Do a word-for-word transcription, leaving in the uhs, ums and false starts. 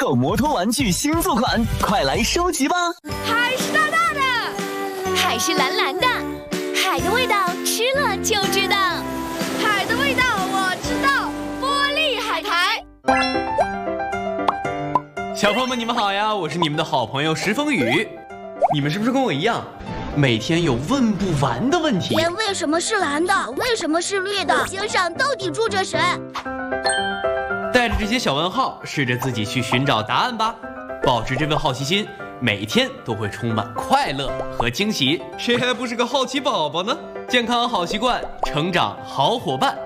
狗摩托玩具新作款，快来收集吧！ 海是大大的， 海是蓝蓝的，海的味道吃了就知道。 海的味道我知道，玻璃海苔。 小朋友们，你们好呀！我是你们的好朋友石风雨。你们是不是跟我一样，每天有问不完的问题？ 天为什么是蓝的？为什么是绿的？星上到底住着谁？ 带着这些小问号，试着自己去寻找答案吧。保持这份好奇心，每天都会充满快乐和惊喜。谁还不是个好奇宝宝呢？健康好习惯，成长好伙伴。